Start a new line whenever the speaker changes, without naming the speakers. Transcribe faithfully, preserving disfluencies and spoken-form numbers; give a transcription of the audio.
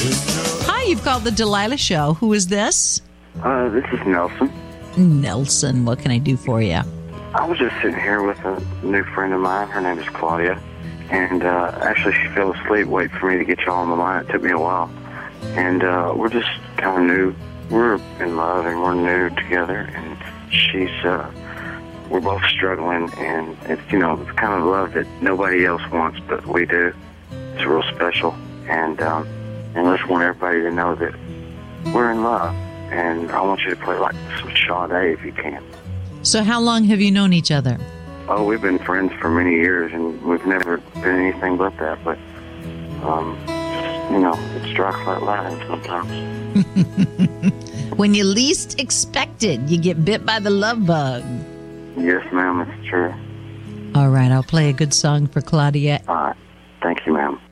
Hi, you've called the Delilah Show. Who is this?
Uh, this is Nelson.
Nelson, what can I do for you?
I was just sitting here with a new friend of mine. Her name is Claudia. And uh, actually, she fell asleep waiting for me to get y'all on the line. It took me a while. And uh, we're just kind of new. We're in love and we're new together. And she's, uh, we're both struggling. And it's, you know, it's kind of love that nobody else wants, but we do. It's real special. And, um, and I just want everybody to know that we're in love. And I want you to play like some Sade if you can.
So how long have you known each other?
Oh, we've been friends for many years, and we've never been anything but that. But, um, you know, it strikes like lightning sometimes.
When you least expect it, you get bit by the love bug.
Yes, ma'am, it's true.
All right, I'll play a good song for Claudia.
All right. Thank you, ma'am.